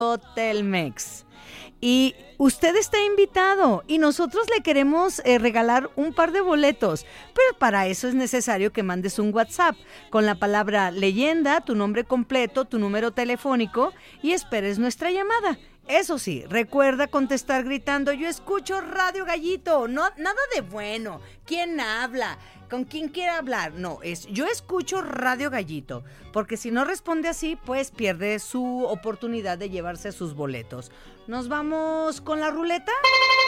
Telmex. Y usted está invitado y nosotros le queremos regalar un par de boletos, pero para eso es necesario que mandes un WhatsApp con la palabra leyenda, tu nombre completo, tu número telefónico y esperes nuestra llamada. Eso sí, recuerda contestar gritando, yo escucho Radio Gallito, no, nada de bueno, ¿quién habla? ¿Con quién quiere hablar? No, es yo escucho Radio Gallito, porque si no responde así, pues pierde su oportunidad de llevarse sus boletos. ¿Nos vamos con la ruleta?